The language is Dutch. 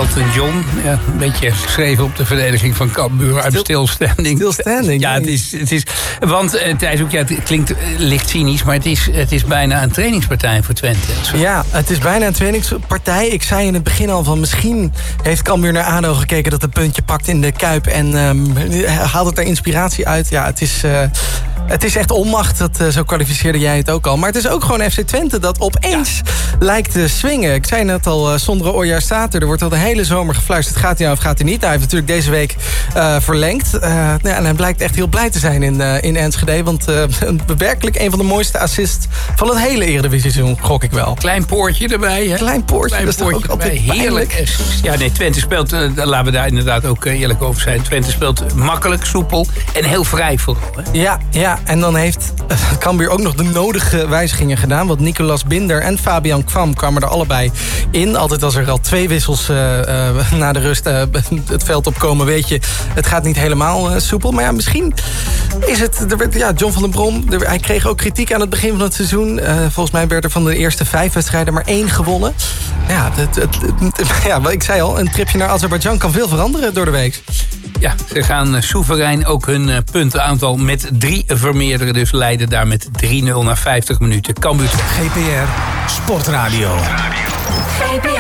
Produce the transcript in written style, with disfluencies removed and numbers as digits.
Elton John. Ja, een beetje geschreven op de verdediging van Cambuur. I'm still standing. Still standing. Ja, het is want Thijs ook, het klinkt licht cynisch, maar het is bijna een trainingspartij voor Twente. Ja, het is bijna een trainingspartij. Ik zei in het begin al van misschien heeft Cambuur naar ADO gekeken dat een puntje pakt in de Kuip en haalt het er inspiratie uit. Ja, het is echt onmacht, zo kwalificeerde jij het ook al. Maar het is ook gewoon FC Twente dat opeens lijkt te swingen. Ik zei net al, Sondre Ooijaar staat er. Er wordt al de hele zomer gefluisterd. Gaat hij nou of gaat hij niet? Hij heeft natuurlijk deze week verlengd. En hij blijkt echt heel blij te zijn in Enschede. Want werkelijk een van de mooiste assists van het hele Eredivisie-seizoen, gok ik wel. Klein poortje erbij, hè? Klein poortje, dat is toch ook altijd heerlijk. Ja, nee, Twente speelt, laten we daar inderdaad ook eerlijk over zijn. Twente speelt makkelijk, soepel en heel vrij vooral. Hè? Ja, en dan heeft Cambuur ook nog de nodige wijzigingen gedaan. Want Nicolas Binder en Fabian Kwam kwamen er allebei in. Altijd als er al 2 wissels na de rust het veld opkomen, weet je, het gaat niet helemaal soepel. Maar ja, misschien is het... John van den Brom, hij kreeg ook kritiek aan het begin van het seizoen. Volgens mij werd er van de eerste 5 wedstrijden maar 1 gewonnen. Ja, ik zei al, een tripje naar Azerbeidzjan kan veel veranderen door de week. Ja, ze gaan soeverein ook hun puntenaantal met 3 vermeerderen. Dus leiden daar met 3-0 na 50 minuten. Cambuur. GPR Sportradio.